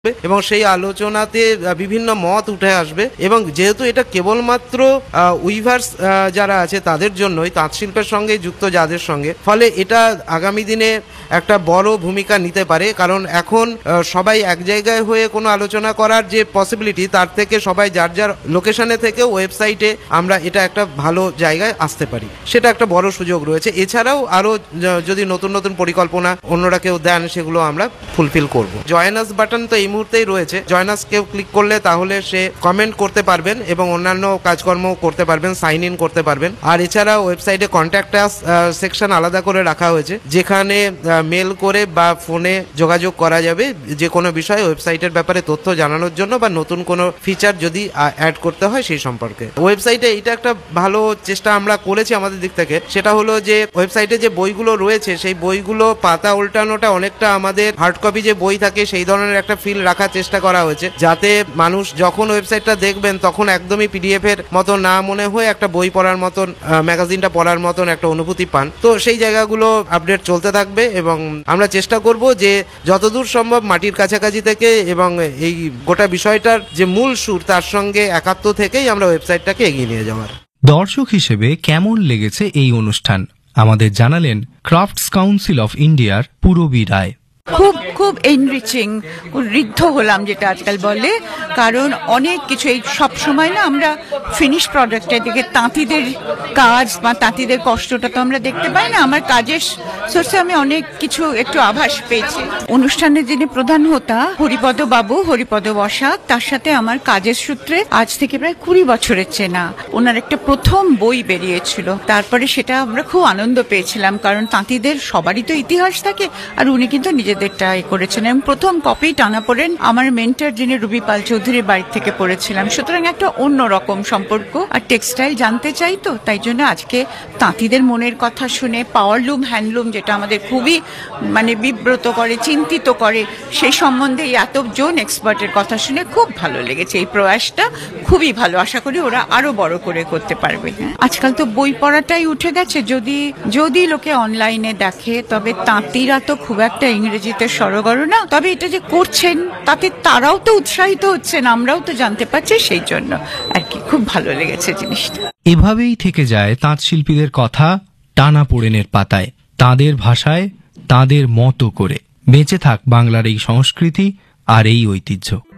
এবং সেই আলোচনাতে বিভিন্ন মত উঠে আসবে এবং যেহেতু এটা কেবলমাত্র উইভার্স যারা আছে তাদের জন্যই, তাঁত শিল্পের সঙ্গে যুক্ত যাদের সঙ্গে, ফলে এটা আগামী দিনে একটা বড় ভূমিকা নিতে পারে। কারণ এখন সবাই এক জায়গায় হয়ে কোনো আলোচনা করার যে পসিবিলিটি, তার থেকে সবাই যার যার লোকেশনে থেকে ওয়েবসাইটে আমরা এটা একটা ভালো জায়গায় আসতে পারি, সেটা একটা বড় সুযোগ রয়েছে। এছাড়াও আরো যদি নতুন নতুন পরিকল্পনা অন্যরা কেউ দেন, সেগুলো আমরা ফুলফিল করব। জয়েন আস বাটন তো এই মুহূর্তেই রয়েছে। জয়েন আস কেউ ক্লিক করলে তাহলে সে কমেন্ট করতে পারবেন এবং অন্যান্য কাজকর্ম করতে পারবেন, সাইন ইন করতে পারবেন। আর এছাড়া ওয়েবসাইটে কন্ট্যাক্ট আস সেকশন আলাদা করে রাখা হয়েছে, যেখানে মেল করে বা ফোনে যোগাযোগ করা যাবে যে কোনো বিষয়ে ওয়েবসাইটের ব্যাপারে তথ্য জানানোর জন্য বা নতুন কোনো ফিচার যদি অ্যাড করতে হয় সেই সম্পর্কে। ওয়েবসাইটে এটা একটা ভালো চেষ্টা আমরা করেছি আমাদের দিক থেকে, সেটা হলো যে ওয়েবসাইটে যে বইগুলো রয়েছে সেই বইগুলো পাতা উল্টানোটা অনেকটা আমাদের হার্ড কপি যে বই থাকে সেই ধরনের একটা ফিল রাখার চেষ্টা করা হয়েছে, যাতে মানুষ যখন ওয়েবসাইটটা দেখবেন তখন একদমই পিডিএফ এর মতো না মনে হয়ে একটা বই পড়ার মতন, ম্যাগাজিনটা পড়ার মতন একটা অনুভূতি পান। তো সেই জায়গাগুলো আপডেট চলতে থাকবে এবং আমরা চেষ্টা করব যে যতদূর সম্ভব মাটির কাছাকাছি থেকে এবং এই গোটা বিষয়টার যে মূল সুর তার সঙ্গে একাত্ম থেকেই আমরা ওয়েবসাইটটাকে এগিয়ে নিয়ে যাওয়ার। দর্শক হিসেবে কেমন লেগেছে এই অনুষ্ঠান আমাদের জানালেন ক্রাফটস কাউন্সিল অফ ইন্ডিয়ার পূরবী রায়। খুব খুব এনরিচিং, ঋদ্ধ হলাম যেটা আজকাল বলে। কারণ অনেক কিছু এই সব সময় না আমরা ফিনিশ প্রোডাক্টের দিকে, তাঁতিদের কাজ বা তাঁতিদের কষ্টটা তো আমরা দেখতে পাই না। আমার কাজের সোর্সে আমি অনেক কিছু একটু আভাস পেয়েছি। অনুষ্ঠানের যিনি প্রধান হোতা হরিপদ বাবু, হরিপদ বসাক, তার সাথে আমার কাজের সূত্রে আজ থেকে প্রায় 20 বছরের চেনা। ওনার একটা প্রথম বই বেরিয়েছিল, তারপরে সেটা আমরা খুব আনন্দ পেয়েছিলাম, কারণ তাঁতিদের সবারই তো ইতিহাস থাকে আর উনি কিন্তু নিজেদেরটা করেছেন। এবং প্রথম কপি টানাপোড়েন আমার মেন্টর যিনি রুবি পাল চৌধুরীর বাড়ি থেকে পড়েছিলাম। সুতরাং একটা অন্য রকম সম্পর্ক। আর টেক্সটাইল জানতে চাই তো, তাই জন্য আজকে তাঁতিদের মনের কথা শুনে পাওয়ারলুম, হ্যান্ডলুম যেটা আমাদের খুবই বিব্রত করে, চিন্তিত করে, সেই সম্বন্ধে এতজন এক্সপার্টের কথা শুনে খুব ভালো লেগেছে। এই প্রয়াসটা খুবই ভালো, আশা করি ওরা আরো বড় করে করতে পারবে। আজকাল তো বই পড়াটাই উঠে গেছে। যদি লোকে অনলাইনে দেখে, তবে তাঁতিরা তো খুব একটা ইংরেজিতে সরগর না, তবে এটা যে করছেন তাতে তারাও তো উৎসাহিত হচ্ছেন, আমরাও তো জানতে পারছি, সেই জন্য আর কি খুব ভালো লেগেছে জিনিসটা। এভাবেই থেকে যায় তাঁত শিল্পীদের কথা টানাপোড়েনের পাতায়, তাঁদের ভাষায়, তাঁদের মতো করে। বেঁচে থাক বাংলার এই সংস্কৃতি আর এই ঐতিহ্য।